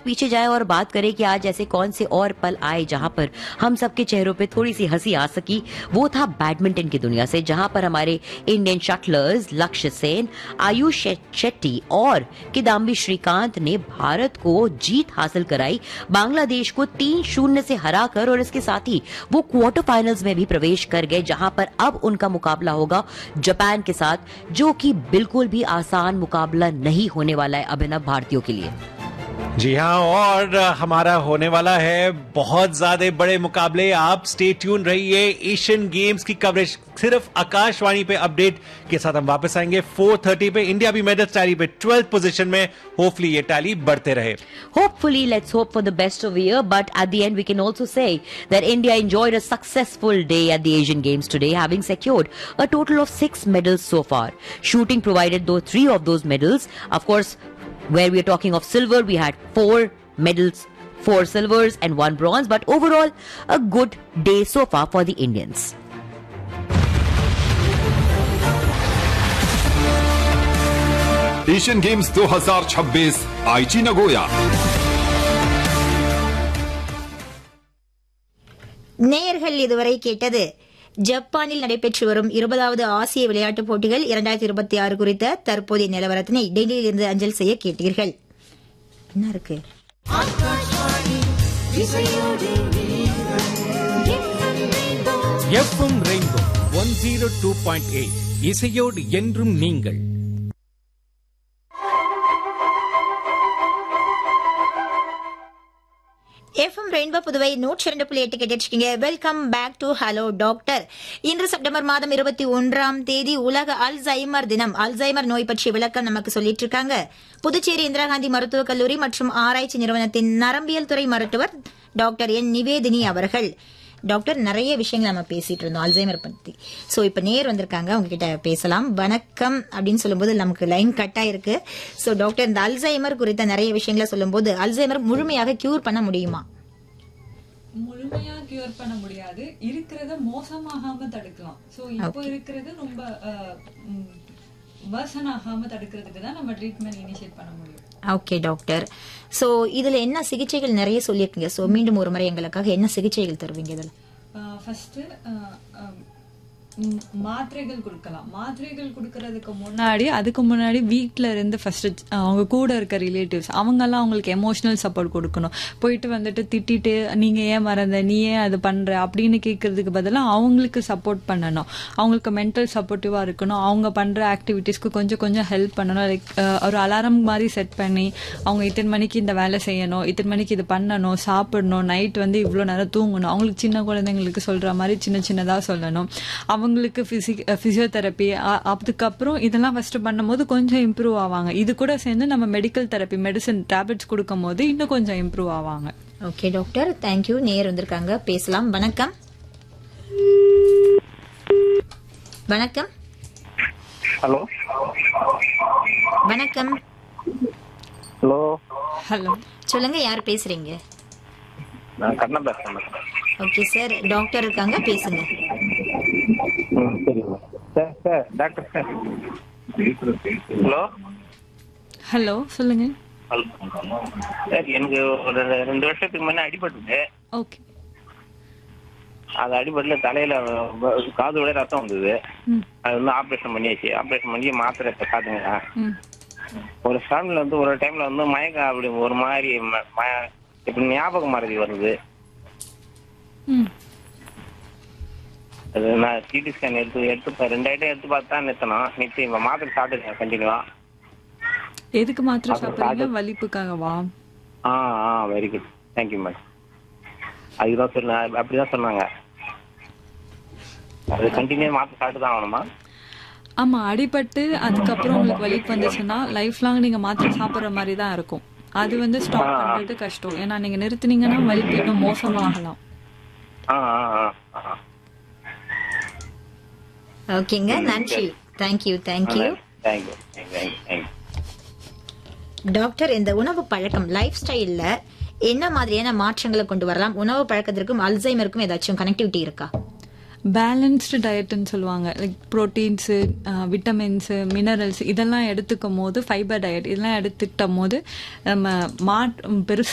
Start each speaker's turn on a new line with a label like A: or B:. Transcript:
A: पीछे जाएं और बात करें कि आज ऐसे कौन से और पल आए जहां पर हम सबके चेहरों पे थोड़ी सी हंसी आ सकी, वो था बैडमिंटन की दुनिया से, जहां पर हमारे इंडियन शटलर्स लक्ष्य सेन, आयुष शेट्टी और किदाम्बी श्रीकांत ने भारत को जीत हासिल कराई, बांग्लादेश को 3-0 से हराकर, और इसके साथ ही वो क्वार्टर फाइनल्स में भी प्रवेश कर गए, जहां पर अब उनका मुकाबला होगा जापान के साथ, जो कि बिल्कुल भी आसान मुकाबला नहीं होने वाला है अभिनव भारतीयों के लिए।
B: जी हाँ, और हमारा होने वाला है बहुत ज्यादा बड़े मुकाबले। आप स्टे ट्यून रहिए। एशियन गेम्स की कवरेज सिर्फ आकाशवाणी पे अपडेट के साथ हम वापस आएंगे 4:30 पे। इंडिया भी मेडल टैली पे 12th पोजीशन में, होपफुली ये टैली बढ़ते रहे।
A: Hopefully, let's hope for the best of the year, but at the end we can also say that India enjoyed a successful day at the Asian Games today, having secured a total of 6 medals so far. Shooting provided though 3 of those medals. Of course, where we are talking of silver, we had 4 medals, 4 silvers and 1 bronze, but overall a good day so far for the Indians.
C: Asian games 2026 आईची Nagoya.
D: நேயர்கள் இதுவரை கேட்டது ஜப்பானில் நடைபெற்று வரும் 20வது ஆசிய விளையாட்டுப் போட்டிகள் 2026 குறித்த தற்போதைய நிலவரத்தினை டெல்லியிலிருந்து அஞ்சல் செய்ய கேட்டீர்கள். என்ன இருக்கு?
E: எஃப்எம் ரெயின்போ 102.8 இசையோடு என்றும் நீங்கள்.
D: எஃப்எம் ரெயின்போ புதுவை 102.8 கேட்டிருக்கீங்க. Welcome back to hello doctor. இன்று செப்டம்பர் மாதம் 21ஆம் தேதி உலக அல்சைமர் தினம். அல்சைமர் நோய் பற்றிய விளக்கம் நமக்கு சொல்லிட்டு இருக்காங்க புதுச்சேரி இந்திரா காந்தி மருத்துவக் கல்லூரி மற்றும் ஆராய்ச்சி நிறுவனத்தின் நரம்பியல் துறை மருத்துவர் டாக்டர் என் நிவேதினி அவர்கள். டாக்டர், நிறைய விஷயங்கள் நம்ம பேசிட்டு இருந்தோம் அல்சைமர் பத்தி. சோ இப்ப நேர் வந்திருக்காங்க, அவங்க கிட்ட பேசலாம். வணக்கம் அப்படின்னு சொல்லும்போது நமக்கு லைன் கட் ஆயிருக்கு. சோ டாக்டர், இந்த அல்சைமர் குறித்த நிறைய விஷயங்களை சொல்லும்போது அல்சைமர் முழுமையாக கியூர் பண்ண முடியுமா?
F: முழுமையா கியூர் பண்ண முடியாது, இருக்கிறத மோசமாகாம தடுக்கலாம். சோ இப்போ இருக்கிறது ரொம்ப வர்சன் ஆகாம தடுக்கிறதுக்கு தான் நம்ம ட்ரீட்மெண்ட் இனிஷியேட் பண்ண முடியும்.
D: Okay doctor. சோ இதுல என்ன சிகிச்சைகள் நிறைய சொல்லியிருக்கீங்க. சோ மீண்டும் ஒரு முறை எங்களுக்காக என்ன சிகிச்சைகள் தருவீங்க இதுல?
F: ஃபர்ஸ்ட் மாத்திரைகள் கொடுக்கலாம். மாத்திரைகள் கொடுக்கறதுக்கு அதுக்கு முன்னாடி வீட்டில இருந்து ஃபர்ஸ்ட் அவங்க கூட இருக்க ரிலேட்டிவ்ஸ் அவங்கெல்லாம் அவங்களுக்கு எமோஷனல் சப்போர்ட் கொடுக்கணும். போயிட்டு வந்துட்டு திட்டிட்டு நீங்க ஏன் மறந்த, நீ ஏன் அது பண்ற அப்படின்னு கேட்கறதுக்கு பதிலாக அவங்களுக்கு சப்போர்ட் பண்ணணும். அவங்களுக்கு மென்டல் சப்போர்ட்டிவா இருக்கணும். அவங்க பண்ற ஆக்டிவிட்டிஸ்க்கு கொஞ்சம் கொஞ்சம் ஹெல்ப் பண்ணணும். லைக் ஒரு அலாரம் மாதிரி செட் பண்ணி அவங்க இத்தனை மணிக்கு இந்த வேலை செய்யணும், இத்தனை மணிக்கு இது பண்ணணும், சாப்பிடணும், நைட் வந்து இவ்வளோ நேரம் தூங்கணும். அவங்களுக்கு சின்ன குழந்தைங்களுக்கு சொல்ற மாதிரி சின்ன சின்னதா சொல்லணும். அவங்களுக்கு பிசியோதெரப்பி, அதுக்கப்புறம் இதெல்லாம் ஃபர்ஸ்ட் பண்ணும்போது கொஞ்சம் இம்ப்ரூவ் ஆவாங்க. இது கூட சேர்ந்து நம்ம மெடிக்கல் தெரப்பி, மெடிசன் டேப்லெட்ஸ் கொடுக்கும் போது இன்னும் கொஞ்சம் இம்ப்ரூவ் ஆவாங்க.
D: Okay doctor, thank you. நேர் வந்திருக்காங்க, பேசலாம். வணக்கம். வணக்கம்.
G: ஹலோ.
D: வணக்கம்.
G: ஹலோ.
F: ஹலோ,
D: சொல்லுங்க, யார் பேசுறீங்க?
G: நான் கண்ணன் பேசுறேன்.
D: ஓகே சார், டாக்டர் இருக்காங்க, பேசுங்க.
G: Sir doctor sir. Hello.
F: Hello, சொல்லுங்க.
G: சார், எனக்கு ஒரு 2 வருஷத்துக்கு முன்னே அடிபட்டுது.
F: ஓகே.
G: அது அடிபட்டுல தலையில காது விட ரத்தம் வந்தது. அது வந்து ஆப்ரேஷன் பண்ணியாச்சு. ஆப்ரேஷன் பண்ணி மாத்திரை காட்டுங்க. ஒரு டைம்ல வந்து ஒரு டைம்ல வந்து மயக்கம் அப்படி ஒரு மாதிரி இப்படி ஞாபகம் மறதி வருது. அது நான் சிடி ஸ்கேன் எடுத்து 2 ஐட்டம் எடுத்து பார்த்தா நிறுத்தி இப்ப மாத்திரை சாப்பிட்டுருக்கேன் கண்டினியூவா.
F: எதுக்கு மாத்திரை சாப்பிடுறீங்க? வலிப்புக்காகவா?
G: Very good, thank you madam. அதுதான் சொன்ன, அப்படிதான் சொன்னாங்க. அது கண்டினியூ மாத்திரை சாப்பிட்டு தான் ஆகணுமா?
F: ஆமா, அடிபட்டு அதுக்கப்புறம் உங்களுக்கு வலிப்பு வந்துச்சுன்னா லைஃப் லாங் நீங்க மாத்திரை சாப்பிடுற மாதிரி தான் இருக்கும். அது வந்து ஸ்டாப் பண்றது கஷ்டம். ஏன்னா நீங்க நிறுத்தினீங்கன்னா வலிப்பு இன்னும் மோசமாகலாம்.
D: ஓகேங்க, நன்றி. தேங்க்யூ. டாக்டர், இந்த உணவு பழக்கம், லைஃப் ஸ்டைல்ல என்ன மாதிரியான மாற்றங்களை கொண்டு வரலாம்? உணவு பழக்கத்திற்கும் அல்சைமருக்கும் ஏதாச்சும் கனெக்டிவிட்டி இருக்கா?
F: பேலன்ஸ்டு டயட்னு சொல்லுவாங்க. லைக் ப்ரோட்டீன்ஸு, விட்டமின்ஸு, மினரல்ஸ் இதெல்லாம் எடுத்துக்கும் போது, ஃபைபர் டயட் இதெல்லாம் எடுத்துக்கிட்ட போது நம்ம பெருசு